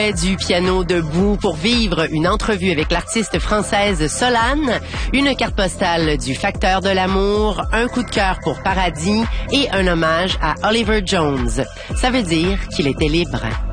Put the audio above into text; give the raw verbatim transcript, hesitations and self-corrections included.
Du piano debout pour vivre une entrevue avec l'artiste française Solane, une carte postale du facteur de l'amour, un coup de cœur pour Paradis et un hommage à Oliver Jones. Ça veut dire qu'il était libre.